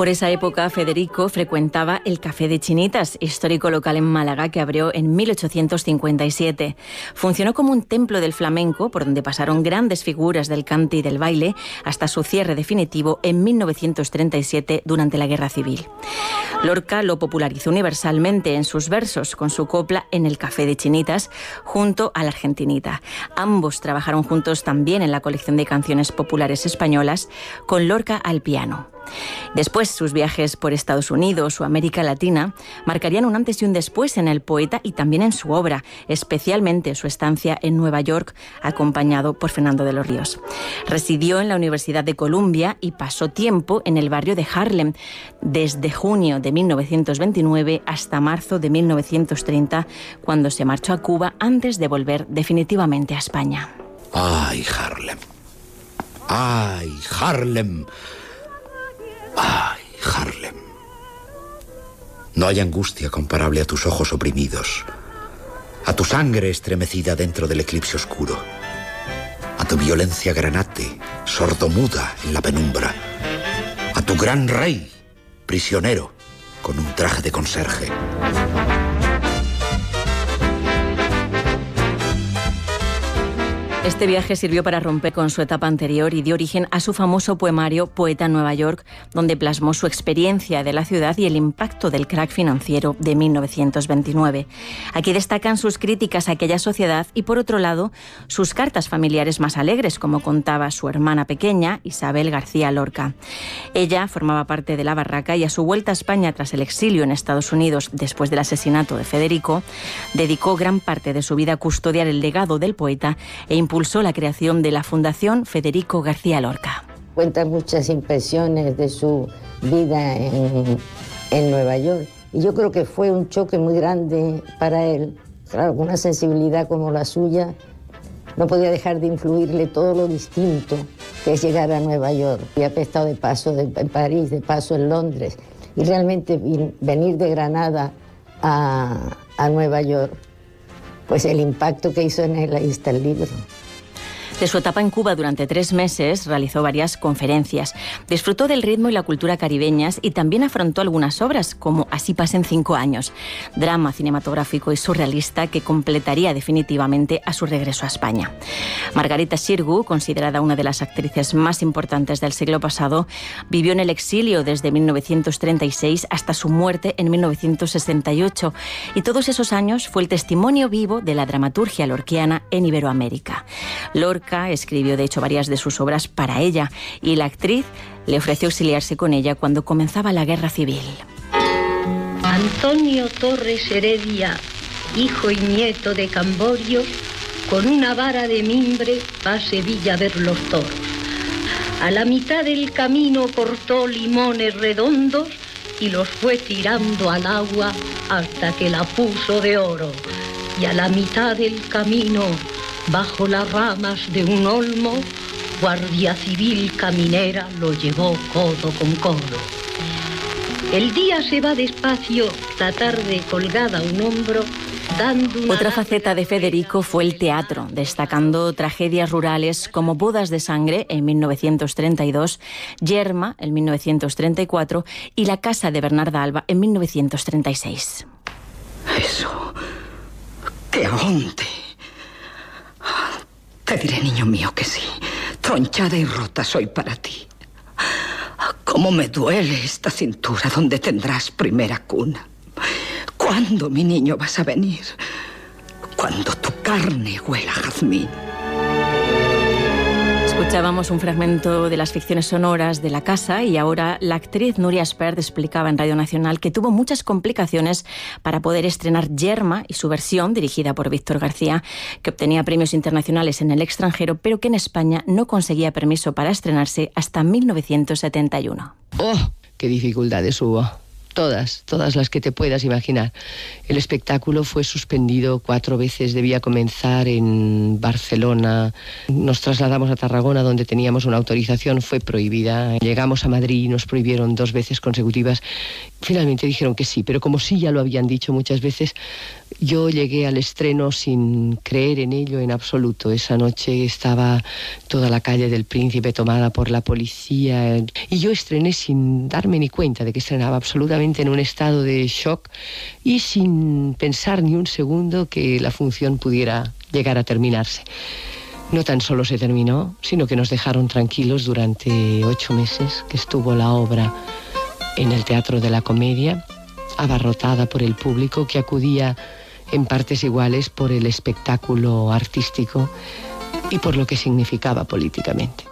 Por esa época, Federico frecuentaba el Café de Chinitas, histórico local en Málaga que abrió en 1857. Funcionó como un templo del flamenco, por donde pasaron grandes figuras del cante y del baile, hasta su cierre definitivo en 1937 durante la Guerra Civil. Lorca lo popularizó universalmente en sus versos con su copla En el Café de Chinitas, junto a la argentinita. Ambos trabajaron juntos también en la colección de canciones populares españolas, con Lorca al piano. Después, sus viajes por Estados Unidos o América Latina marcarían un antes y un después en el poeta y también en su obra, especialmente su estancia en Nueva York, acompañado por Fernando de los Ríos. Residió en la Universidad de Columbia y pasó tiempo en el barrio de Harlem, desde junio de 1929 hasta marzo de 1930, cuando se marchó a Cuba antes de volver definitivamente a España. ¡Ay, Harlem! ¡Ay, Harlem! ¡Ay, Harlem! No hay angustia comparable a tus ojos oprimidos, a tu sangre estremecida dentro del eclipse oscuro, a tu violencia granate, sordomuda en la penumbra, a tu gran rey, prisionero, con un traje de conserje. Este viaje sirvió para romper con su etapa anterior y dio origen a su famoso poemario Poeta en Nueva York, donde plasmó su experiencia de la ciudad y el impacto del crack financiero de 1929. Aquí destacan sus críticas a aquella sociedad y, por otro lado, sus cartas familiares más alegres, como contaba su hermana pequeña, Isabel García Lorca. Ella formaba parte de la barraca y a su vuelta a España tras el exilio en Estados Unidos después del asesinato de Federico, dedicó gran parte de su vida a custodiar el legado del poeta e impulsó la creación de la Fundación Federico García Lorca. Cuenta muchas impresiones de su vida en Nueva York y yo creo que fue un choque muy grande para él. Claro, con una sensibilidad como la suya, no podía dejar de influirle todo lo distinto que es llegar a Nueva York. Y había estado de paso en París, de paso en Londres, y realmente venir de Granada a Nueva York, pues el impacto que hizo en él, ahí está el libro. De su etapa en Cuba durante 3 meses realizó varias conferencias. Disfrutó del ritmo y la cultura caribeñas y también afrontó algunas obras como Así pasen 5 años, drama cinematográfico y surrealista que completaría definitivamente a su regreso a España. Margarita Xirgu, considerada una de las actrices más importantes del siglo pasado, vivió en el exilio desde 1936 hasta su muerte en 1968 y todos esos años fue el testimonio vivo de la dramaturgia lorquiana en Iberoamérica. Lorca escribió, de hecho, varias de sus obras para ella y la actriz le ofreció auxiliarse con ella cuando comenzaba la Guerra Civil. Antonio Torres Heredia, hijo y nieto de Camborio, con una vara de mimbre va a Sevilla a ver los toros. A la mitad del camino cortó limones redondos y los fue tirando al agua hasta que la puso de oro. Y a la mitad del camino, bajo las ramas de un olmo, Guardia Civil caminera lo llevó codo con codo. El día se va despacio, la tarde colgada a un hombro, dando una... Otra faceta de Federico fue el teatro, destacando tragedias rurales como Bodas de Sangre en 1932, Yerma en 1934 y La Casa de Bernarda Alba en 1936. Eso, que ahonde. Te diré, niño mío, que sí. Tronchada y rota soy para ti. Cómo me duele esta cintura donde tendrás primera cuna. ¿Cuándo, mi niño, vas a venir? Cuando tu carne huela a jazmín. Escuchábamos un fragmento de las ficciones sonoras de La Casa y ahora la actriz Núria Espert explicaba en Radio Nacional que tuvo muchas complicaciones para poder estrenar Yerma y su versión, dirigida por Víctor García, que obtenía premios internacionales en el extranjero, pero que en España no conseguía permiso para estrenarse hasta 1971. ¡Oh! ¡Qué dificultades hubo! todas las que te puedas imaginar. El espectáculo fue suspendido 4 veces, debía comenzar en Barcelona. Nos trasladamos a Tarragona, donde teníamos una autorización, fue prohibida. Llegamos a Madrid y nos prohibieron 2 veces consecutivas. Finalmente dijeron que sí, pero como sí ya lo habían dicho muchas veces, yo llegué al estreno sin creer en ello en absoluto. Esa noche estaba toda la calle del Príncipe tomada por la policía y yo estrené sin darme ni cuenta de que estrenaba, absolutamente en un estado de shock y sin pensar ni un segundo que la función pudiera llegar a terminarse. No tan solo se terminó, sino que nos dejaron tranquilos durante 8 meses que estuvo la obra en el Teatro de la Comedia, abarrotada por el público que acudía en partes iguales por el espectáculo artístico y por lo que significaba políticamente.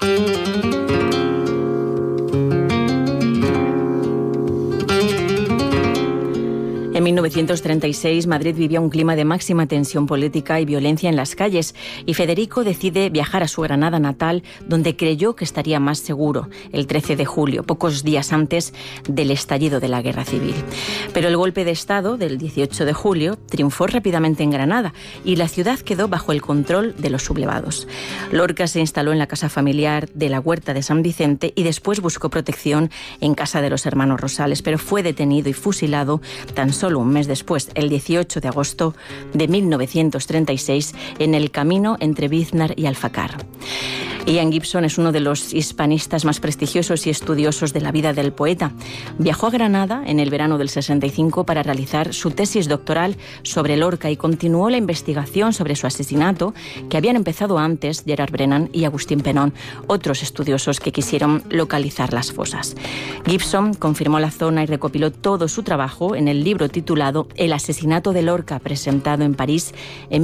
En 1936, Madrid vivía un clima de máxima tensión política y violencia en las calles, y Federico decide viajar a su Granada natal, donde creyó que estaría más seguro, el 13 de julio, pocos días antes del estallido de la Guerra Civil. Pero el golpe de Estado del 18 de julio triunfó rápidamente en Granada y la ciudad quedó bajo el control de los sublevados. Lorca se instaló en la casa familiar de la Huerta de San Vicente y después buscó protección en casa de los hermanos Rosales, pero fue detenido y fusilado tan solo un mes después, el 18 de agosto de 1936, en el camino entre Biznar y Alfacar. Ian Gibson es uno de los hispanistas más prestigiosos y estudiosos de la vida del poeta. Viajó a Granada en el verano del 65 para realizar su tesis doctoral sobre Lorca y continuó la investigación sobre su asesinato que habían empezado antes Gerard Brennan y Agustín Penón, otros estudiosos que quisieron localizar las fosas. Gibson confirmó la zona y recopiló todo su trabajo en el libro titulado El asesinato de Lorca, presentado en París en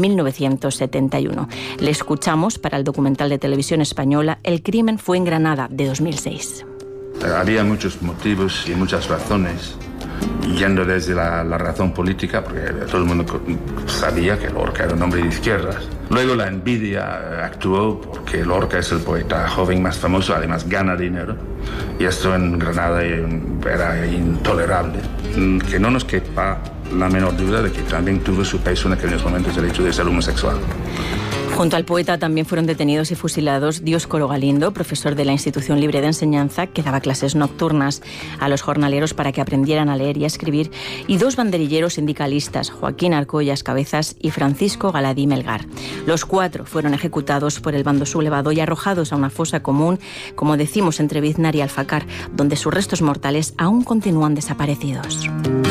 1971. Le escuchamos para el documental de televisión española El crimen fue en Granada, de 2006. Había muchos motivos y muchas razones, yendo desde la razón política, porque todo el mundo sabía que Lorca era un hombre de izquierdas. Luego la envidia actuó porque Lorca es el poeta joven más famoso, además gana dinero, y esto en Granada era intolerable. Que no nos quepa la menor duda de que también tuvo su peso en aquellos momentos el hecho de ser homosexual. Junto al poeta también fueron detenidos y fusilados Dioscoro Galindo, profesor de la Institución Libre de Enseñanza, que daba clases nocturnas a los jornaleros para que aprendieran a leer y a escribir, y 2 banderilleros sindicalistas, Joaquín Arcollas Cabezas y Francisco Galadí Melgar. Los 4 fueron ejecutados por el bando sublevado y arrojados a una fosa común, como decimos, entre Biznar y Alfacar, donde sus restos mortales aún continúan desaparecidos.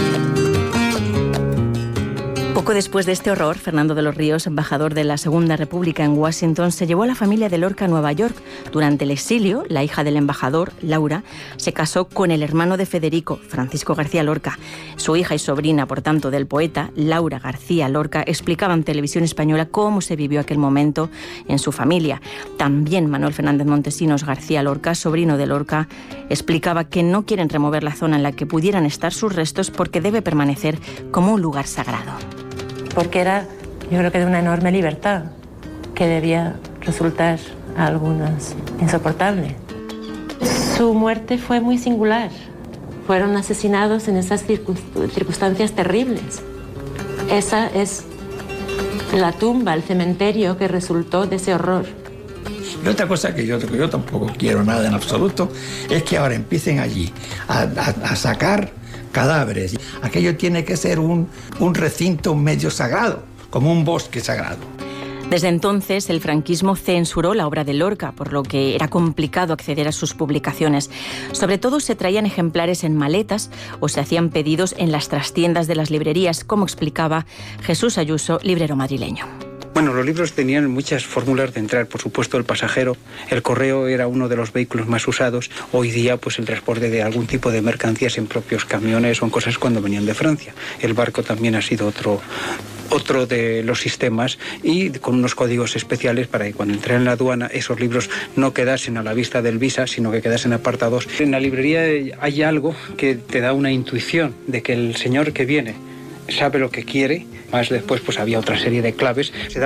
Poco después de este horror, Fernando de los Ríos, embajador de la Segunda República en Washington, se llevó a la familia de Lorca a Nueva York. Durante el exilio, la hija del embajador, Laura, se casó con el hermano de Federico, Francisco García Lorca. Su hija y sobrina, por tanto, del poeta, Laura García Lorca, explicaba en Televisión Española cómo se vivió aquel momento en su familia. También Manuel Fernández Montesinos García Lorca, sobrino de Lorca, explicaba que no quieren remover la zona en la que pudieran estar sus restos porque debe permanecer como un lugar sagrado. Porque era, yo creo que de una enorme libertad, que debía resultar a algunos insoportable. Su muerte fue muy singular. Fueron asesinados en esas circunstancias terribles. Esa es la tumba, el cementerio que resultó de ese horror. Y otra cosa que yo tampoco quiero nada en absoluto es que ahora empiecen allí a sacar cadáveres. Aquello tiene que ser un recinto medio sagrado, como un bosque sagrado. Desde entonces, el franquismo censuró la obra de Lorca, por lo que era complicado acceder a sus publicaciones. Sobre todo se traían ejemplares en maletas o se hacían pedidos en las trastiendas de las librerías, como explicaba Jesús Ayuso, librero madrileño. Bueno, los libros tenían muchas fórmulas de entrar. Por supuesto, el pasajero, el correo era uno de los vehículos más usados. Hoy día, pues el transporte de algún tipo de mercancías en propios camiones o en cosas cuando venían de Francia. El barco también ha sido otro de los sistemas, y con unos códigos especiales para que cuando entren en la aduana esos libros no quedasen a la vista del visa, sino que quedasen apartados. En la librería hay algo que te da una intuición de que el señor que viene sabe lo que quiere. Más después pues había otra serie de claves. Se da